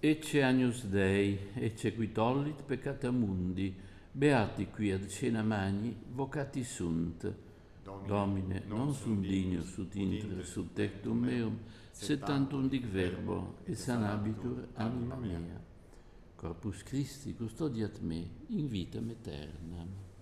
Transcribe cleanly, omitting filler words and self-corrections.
Ecce Agnus Dei, ecce qui tollit peccata mundi, beati qui ad cena magni, vocati sunt. Domine, non sum dignus ut intre sub tectum meum, sed tantum dic verbo, et sanabitur anima mea. Corpus Christi custodiat me in vitam aeternam.